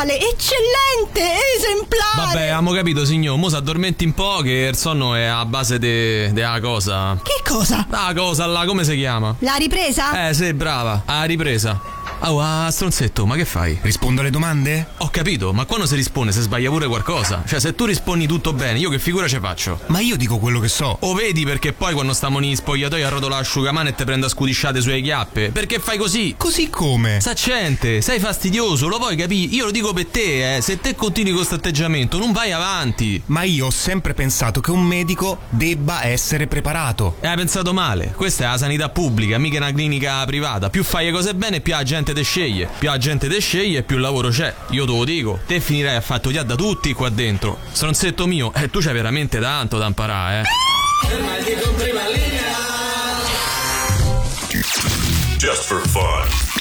normale, eccellente, esemplare. Vabbè, abbiamo capito, signor. Mo' s'addormenti un po', che il sonno è a base della cosa. Che cosa? La cosa là, come si chiama? La ripresa? Sì, brava, a ripresa. Oh, stronzetto, ma che fai? Rispondo alle domande? Ho capito, ma quando si risponde se sbaglia pure qualcosa. Cioè, se tu rispondi tutto bene, io che figura ci faccio? Ma io dico quello che so. O vedi perché poi quando stiamo in spogliatoio arrotola l'asciugamano e te prendo a scudisciate sulle chiappe? Perché fai così? Così come? Saccente, sei fastidioso, lo vuoi capire? Io lo dico per te, se te continui con questo atteggiamento non vai avanti. Ma io ho sempre pensato che un medico debba essere preparato. Hai pensato male, questa è la sanità pubblica, mica una clinica privata. Più fai le cose bene, più la gente te sceglie. Più la gente te sceglie, più lavoro c'è. Io te lo dico, te finirai a fare odiare da tutti qua dentro. Stronzetto mio, tu c'hai veramente tanto da imparare, Just for fun.